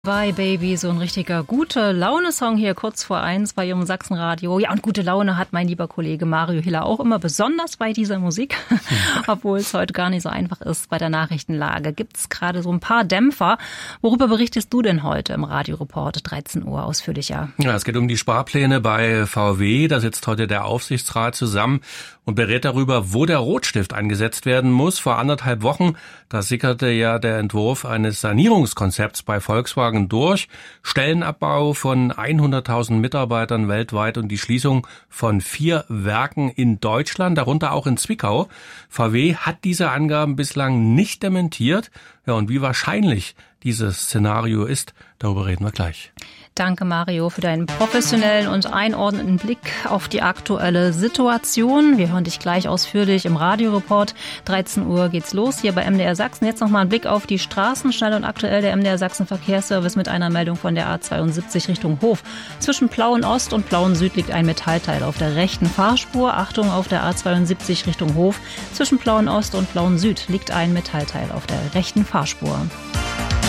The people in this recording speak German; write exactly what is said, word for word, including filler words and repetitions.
Bye Baby, so ein richtiger gute Laune-Song hier kurz vor eins bei Jung Sachsenradio. Ja, und gute Laune hat mein lieber Kollege Mario Hiller auch immer, besonders bei dieser Musik. Obwohl es heute gar nicht so einfach ist bei der Nachrichtenlage. Gibt es gerade so ein paar Dämpfer. Worüber berichtest du denn heute im Radioreport dreizehn Uhr ausführlicher? Ja, es geht um die Sparpläne bei V W. Da sitzt heute der Aufsichtsrat zusammen und berät darüber, wo der Rotstift eingesetzt werden muss. Vor anderthalb Wochen, da sickerte ja der Entwurf eines Sanierungskonzepts bei Volkswagen durch. Stellenabbau von hunderttausend Mitarbeitern weltweit und die Schließung von vier Werken in Deutschland, darunter auch in Zwickau. V W hat diese Angaben bislang nicht dementiert. Ja, und wie wahrscheinlich dieses Szenario ist, darüber reden wir gleich. Danke, Mario, für deinen professionellen und einordnenden Blick auf die aktuelle Situation. Wir hören dich gleich ausführlich im Radioreport. dreizehn Uhr geht's los hier bei M D R Sachsen. Jetzt nochmal ein Blick auf die Straßen. Schnell und aktuell der M D R Sachsen Verkehrsservice mit einer Meldung von der A zweiundsiebzig Richtung Hof. Zwischen Plauen Ost und Plauen Süd liegt ein Metallteil auf der rechten Fahrspur. Achtung auf der A zweiundsiebzig Richtung Hof. Zwischen Plauen Ost und Plauen Süd liegt ein Metallteil auf der rechten Fahrspur.